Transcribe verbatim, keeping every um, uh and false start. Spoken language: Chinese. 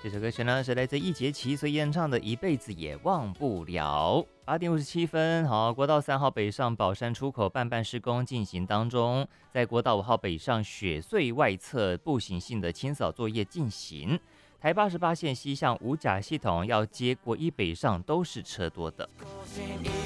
这首歌曲呢是来自易烊千玺所演唱的《一辈子也忘不了》。八点五十七分，好，国道三号北上宝山出口办办施工进行当中，在国道五号北上雪隧外侧步行性的清扫作业进行。台八十八线西向五甲系统要接国一北上都是车多的。